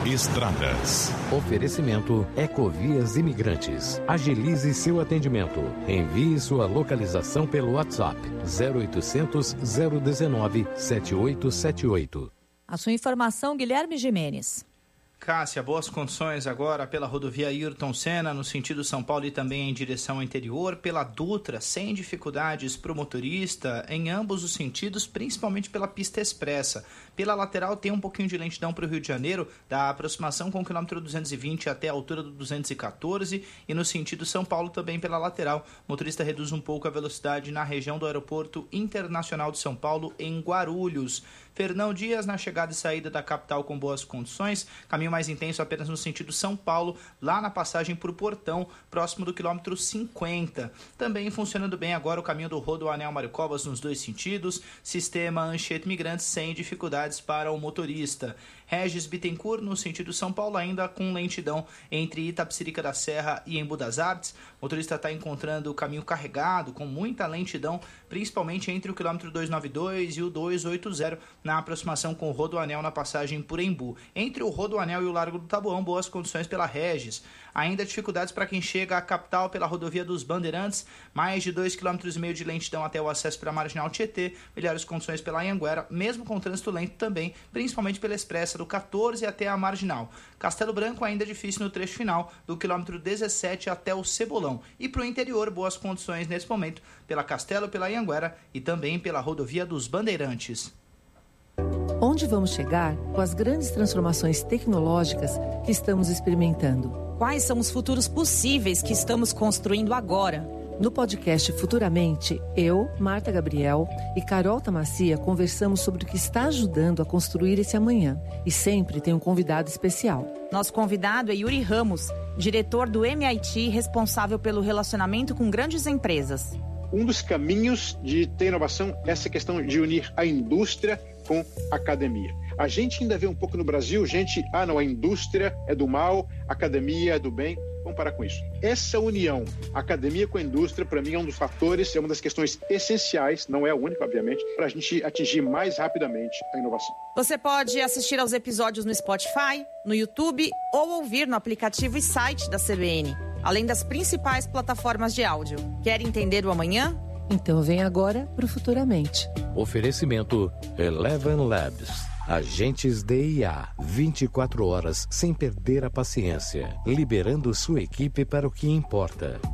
Estradas. Oferecimento Ecovias Imigrantes. Agilize seu atendimento. Envie sua localização pelo WhatsApp 0800 019 7878. A sua informação, Guilherme Gimenez. Cássia, boas condições agora pela rodovia Ayrton Senna, no sentido São Paulo e também em direção ao interior, pela Dutra, sem dificuldades para o motorista, em ambos os sentidos, principalmente pela pista expressa. Pela lateral tem um pouquinho de lentidão para o Rio de Janeiro, da aproximação com o quilômetro 220 até a altura do 214, e no sentido São Paulo também pela lateral. O motorista reduz um pouco a velocidade na região do Aeroporto Internacional de São Paulo, em Guarulhos. Fernão Dias, na chegada e saída da capital com boas condições, caminho mais intenso apenas no sentido São Paulo, lá na passagem por Portão, próximo do quilômetro 50. Também funcionando bem agora o caminho do Rodoanel Mário Covas nos dois sentidos, sistema Anchieta Imigrantes sem dificuldades para o motorista. Regis Bittencourt, no sentido São Paulo, ainda com lentidão entre Itapecerica da Serra e Embu das Artes. O motorista está encontrando o caminho carregado, com muita lentidão, principalmente entre o quilômetro 292 e o 280, na aproximação com o Rodoanel na passagem por Embu. Entre o Rodoanel e o Largo do Taboão, boas condições pela Regis. Ainda dificuldades para quem chega à capital pela rodovia dos Bandeirantes, mais de 2,5 km de lentidão até o acesso para a Marginal Tietê, melhores condições pela Anhanguera, mesmo com trânsito lento também, principalmente pela Expressa do 14 até a Marginal. Castelo Branco ainda difícil no trecho final, do quilômetro 17 até o Cebolão. E para o interior, boas condições nesse momento pela Castelo, pela Anhanguera e também pela rodovia dos Bandeirantes. Onde vamos chegar com as grandes transformações tecnológicas que estamos experimentando? Quais são os futuros possíveis que estamos construindo agora? No podcast Futuramente, eu, Marta Gabriel e Carol Tamacia conversamos sobre o que está ajudando a construir esse amanhã. E sempre tem um convidado especial. Nosso convidado é Yuri Ramos, diretor do MIT, responsável pelo relacionamento com grandes empresas. Um dos caminhos de ter inovação é essa questão de unir a indústria com a academia. A gente ainda vê um pouco no Brasil, não, a indústria é do mal, a academia é do bem. Vamos parar com isso. Essa união, academia com a indústria, para mim é um dos fatores, é uma das questões essenciais, não é a única, obviamente, para a gente atingir mais rapidamente a inovação. Você pode assistir aos episódios no Spotify, no YouTube ou ouvir no aplicativo e site da CBN, além das principais plataformas de áudio. Quer entender o amanhã? Então vem agora para o Futuramente. Oferecimento Eleven Labs. Agentes de IA, 24 horas sem perder a paciência, liberando sua equipe para o que importa.